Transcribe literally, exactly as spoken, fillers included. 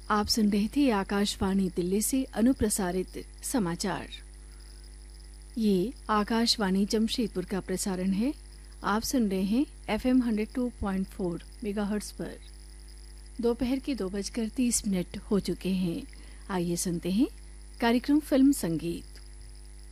आप सुन रहे थे आकाशवाणी दिल्ली से अनुप्रसारित समाचार। ये आकाशवाणी जमशेदपुर का प्रसारण है। आप सुन रहे हैं F M one oh two point four megahertz पर। दोपहर के दो बजकर तीस मिनट हो चुके हैं। आइए सुनते हैं कार्यक्रम फिल्म संगीत।